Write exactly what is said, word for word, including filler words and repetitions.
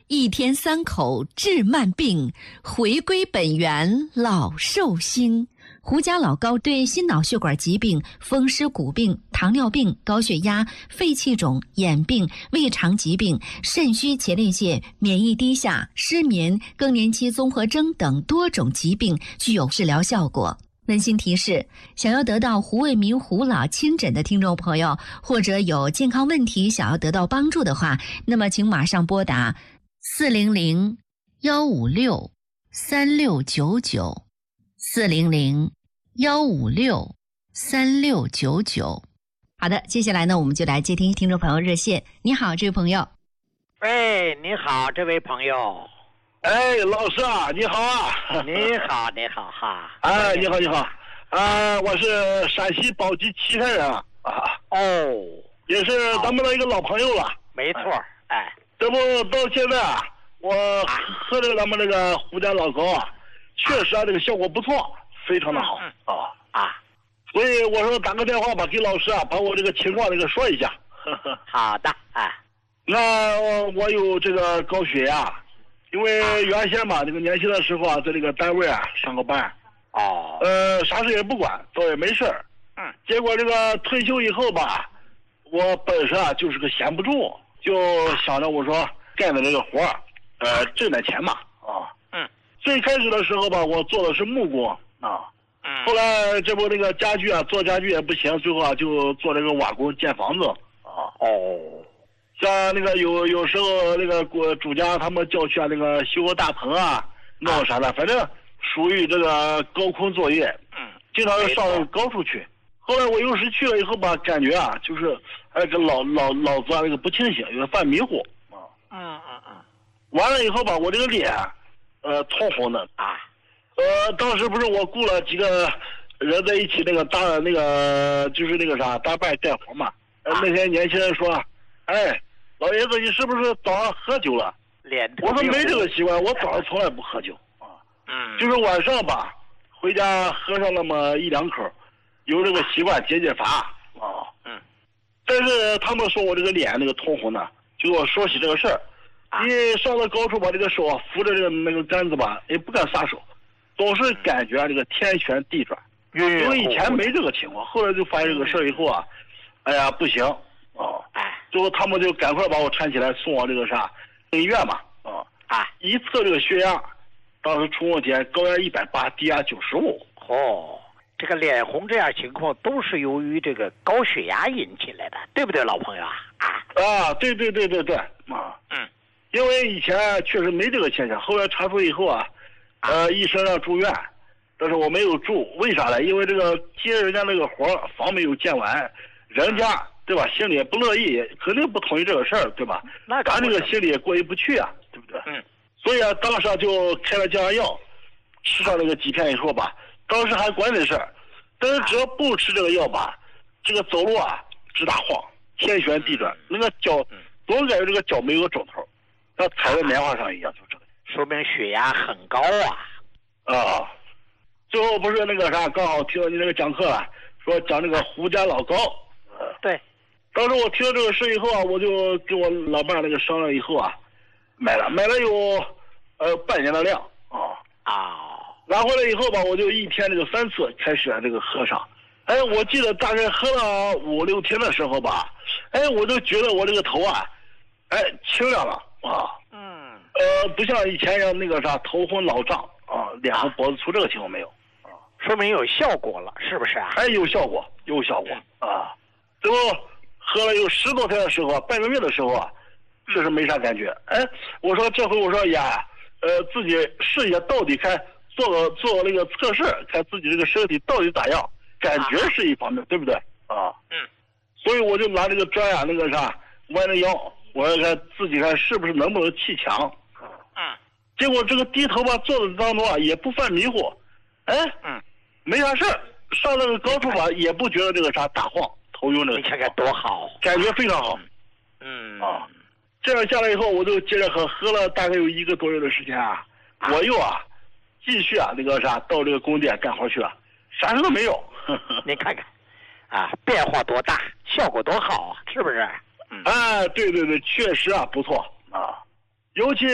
一天三口治慢病，回归本源老寿星。胡家老高对心脑血管疾病、风湿骨病、糖尿病、高血压、肺气肿、眼病、胃肠疾病、肾虚前列腺、免疫低下、失眠、更年期综合征等多种疾病具有治疗效果。温馨提示：想要得到胡卫民胡老亲诊的听众朋友，或者有健康问题想要得到帮助的话，那么请马上拨打四零零幺五六三六九九四零零幺五六三六九九。好的，接下来呢，我们就来接听听众朋友热线。你好，这位朋友。 喂，你好，这位朋友。 哎，老师啊，你好啊！ 你好，你好哈！ 哎，你好，你好，啊、呃，我是陕西宝鸡岐山人啊， 哦， 也是咱们的一个老朋友了。 没错，哎， 这不到现在啊，我喝这个咱们这个胡家老高啊，确实啊，这个效果不错，非常的好、 嗯嗯、 啊啊！ 所以我说打个电话吧，给老师啊，把我这个情况这个说一下。 好的，哎， 那我有这个高血压。因为原先嘛，这个年轻的时候啊，在这个单位啊上个班， 哦， 呃，啥事也不管，倒也没事儿。 嗯， 结果这个退休以后吧，我本身啊就是个闲不住，就想着我说干的这个活儿，呃，挣点钱嘛，啊， 嗯， 最开始的时候吧，我做的是木工啊， 嗯， 后来这不那个家具啊，做家具也不行，最后啊就做这个瓦工建房子啊， 哦。 像那个有有时候那个国主家他们叫去啊，那个修个大棚啊，弄啥的，反正属于这个高空作业， 嗯， 经常上高处去。后来我有时去了以后吧，感觉啊，就是哎这脑脑脑子啊那个不清醒，有点犯迷糊啊。 嗯嗯嗯。 完了以后吧，我这个脸，呃，通红的啊。 呃，当时不是我雇了几个人在一起那个搭那个就是那个啥搭伴干活嘛。呃，那些年轻人说，哎。老爷子，你是不是早上喝酒了？ 脸我说没这个习惯，我早上从来不喝酒啊。 嗯， 就是晚上吧，回家喝上那么一两口，有这个习惯解解乏啊。 嗯， 但是他们说我这个脸那个通红呢，就给我说起这个事儿。 啊、 一上了高处把这个手扶着这个那个杆子吧，也不敢撒手，总是感觉这个天旋地转。 嗯、 因为以前没这个情况，后来就发现这个事儿以后啊，哎呀不行。哦， 哎， 最后他们就赶快把我搀起来送往这个啥医院嘛，啊啊， 一测这个血压，当时出问题，高压一百八，低压九十五。 哦，这个脸红这样情况都是由于这个高血压引起来的，对不对，老朋友啊？啊啊，对对对对对，啊， 嗯， 因为以前确实没这个现象，后来查出以后啊，呃，医生让住院，但是我没有住，为啥呢？因为这个接人家那个活房没有建完，人家。对吧？心里也不乐意，肯定不同意这个事儿，对吧？ 那咱这个心里也过意不去啊，对不对？ 嗯。 所以啊，当时啊就开了降压药，吃上那个几天以后吧，当时还管这事儿，但是只要不吃这个药吧，这个走路啊直打晃，天旋地转，那个脚总感觉这个脚没有个肘头，像踩在棉花上一样，就这个。 说明血压很高啊。 啊，最后不是那个啥，刚好听到你那个讲课了，说讲那个胡家老高。 对。 当时我听到这个事以后啊，我就跟我老伴那个商量以后啊，买了买了有呃半年的量啊啊， 拿回来以后吧，我就一天这个三次开始这个喝上，哎，我记得大概喝了五六天的时候吧，哎，我就觉得我这个头啊，哎清亮了啊， 嗯， 呃，不像以前一样那个啥头昏脑胀啊，脸红脖子粗，这个情况没有啊， 说明有效果了，是不是啊？ 哎，有效果，有效果啊，最后。喝了有十多天的时候啊，半个月的时候啊，确实没啥感觉。哎，我说这回我说呀，呃，自己试一下，到底看做个做个那个测试，看自己这个身体到底咋样，感觉是一方面，对不对啊？ 嗯。 所以我就拿这个砖呀，那个啥弯着腰，我要看自己看是不是能不能砌墙。 嗯。 结果这个低头吧，做的当中啊，也不犯迷糊，哎， 嗯， 没啥事儿，上那个高处吧，也不觉得这个啥打晃。头用这个， 你看看多好， 感觉非常好。 嗯啊，这样下来以后，我就接着喝，喝了大概有一个多月的时间啊，啊我又啊，继续啊那个啥到这个工地干活去了，啥事都没有。 你看看，啊，变化多大，效果多好啊，是不是？ 嗯，哎，对对对，确实啊不错啊，尤其。